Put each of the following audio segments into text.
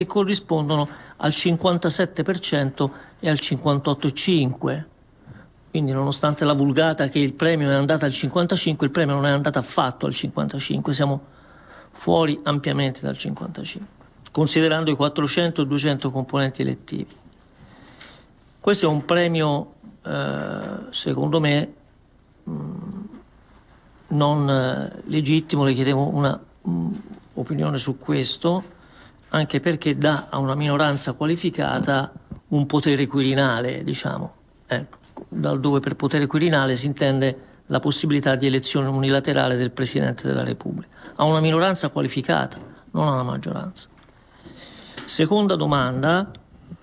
che corrispondono al 57% e al 58,5%. Quindi nonostante la vulgata che il premio è andato al 55, il premio non è andato affatto al 55, siamo fuori ampiamente dal 55, considerando i 400 e 200 componenti elettivi. Questo è un premio, secondo me, non legittimo. Le chiedevo una opinione su questo, anche perché dà a una minoranza qualificata un potere quirinale, diciamo. Ecco, dal dove per potere quirinale si intende la possibilità di elezione unilaterale del Presidente della Repubblica. A una minoranza qualificata, non a una maggioranza. Seconda domanda.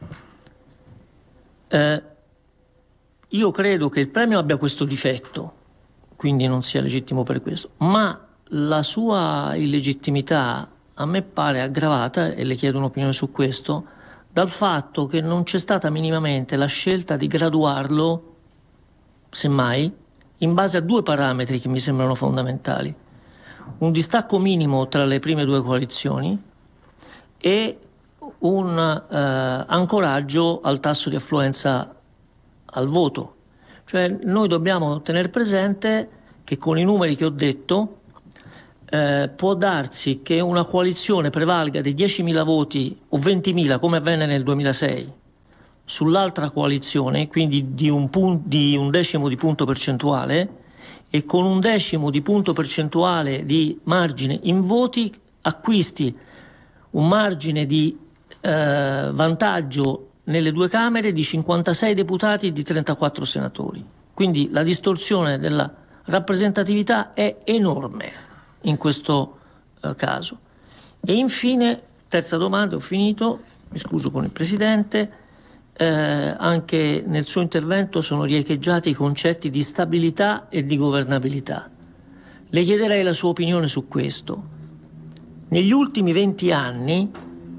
Io credo che il premio abbia questo difetto, quindi non sia legittimo per questo, ma la sua illegittimità a me pare aggravata, e le chiedo un'opinione su questo, dal fatto che non c'è stata minimamente la scelta di graduarlo, semmai, in base a due parametri che mi sembrano fondamentali: un distacco minimo tra le prime due coalizioni e un ancoraggio al tasso di affluenza al voto. Cioè, noi dobbiamo tenere presente che con i numeri che ho detto può darsi che una coalizione prevalga di 10.000 voti o 20.000, come avvenne nel 2006, sull'altra coalizione, quindi di un decimo di punto percentuale, e con un decimo di punto percentuale di margine in voti acquisti un margine di vantaggio nelle due Camere di 56 deputati e di 34 senatori. Quindi la distorsione della rappresentatività è enorme in questo caso. E infine, terza domanda, ho finito, mi scuso con il Presidente, anche nel suo intervento sono riecheggiati i concetti di stabilità e di governabilità. Le chiederei la sua opinione su questo. Negli ultimi 20 anni,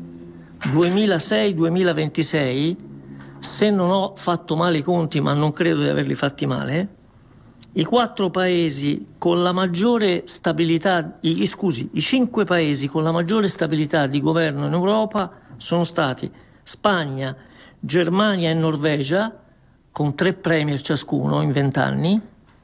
2006-2026, se non ho fatto male i conti, ma non credo di averli fatti male, i 4 paesi con la maggiore stabilità, i 5 paesi con la maggiore stabilità di governo in Europa sono stati Spagna, Germania e Norvegia, con 3 premier ciascuno in 20 anni,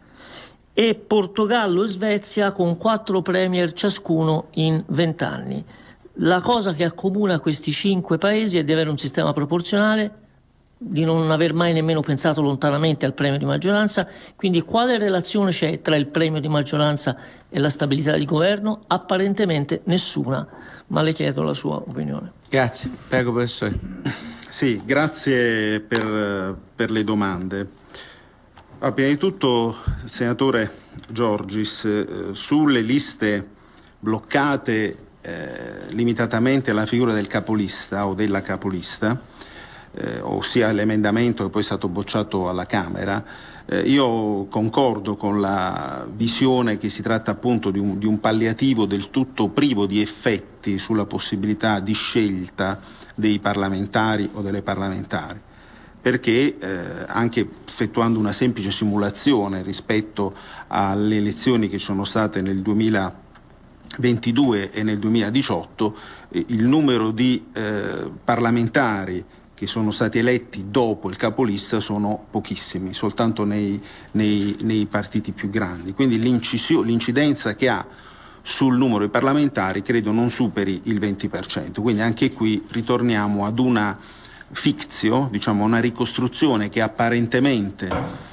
e Portogallo e Svezia con 4 premier ciascuno in 20 anni. La cosa che accomuna questi 5 paesi è di avere un sistema proporzionale, di non aver mai nemmeno pensato lontanamente al premio di maggioranza. Quindi quale relazione c'è tra il premio di maggioranza e la stabilità di governo? Apparentemente nessuna, ma le chiedo la sua opinione. Grazie, prego professore. Sì, grazie per le domande. Prima di tutto, senatore Giorgis, sulle liste bloccate limitatamente alla figura del capolista o della capolista, ossia l'emendamento che poi è stato bocciato alla Camera, io concordo con la visione che si tratta appunto di un palliativo del tutto privo di effetti sulla possibilità di scelta dei parlamentari o delle parlamentari, perché anche effettuando una semplice simulazione rispetto alle elezioni che sono state nel 2022 e nel 2018, il numero di parlamentari che sono stati eletti dopo il capolista sono pochissimi, soltanto nei partiti più grandi. Quindi l'incidenza che ha sul numero di parlamentari credo non superi il 20%. Quindi anche qui ritorniamo ad una fictio, diciamo una ricostruzione che apparentemente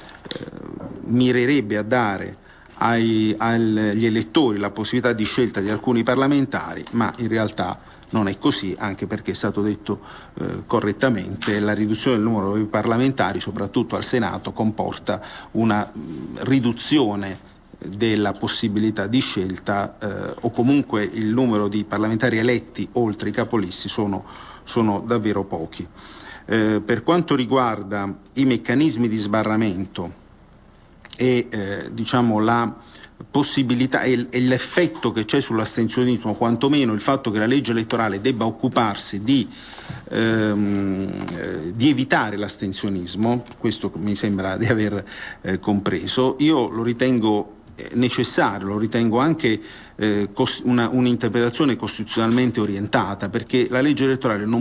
mirerebbe a dare agli elettori la possibilità di scelta di alcuni parlamentari, ma in realtà non è così, anche perché è stato detto correttamente, la riduzione del numero dei parlamentari, soprattutto al Senato, comporta una riduzione della possibilità di scelta o comunque il numero di parlamentari eletti oltre i capolisti sono davvero pochi. Per quanto riguarda i meccanismi di sbarramento e diciamo la possibilità e l'effetto che c'è sull'astensionismo, quantomeno il fatto che la legge elettorale debba occuparsi di evitare l'astensionismo, questo mi sembra di aver compreso, io lo ritengo necessario, lo ritengo anche un'interpretazione costituzionalmente orientata, perché la legge elettorale non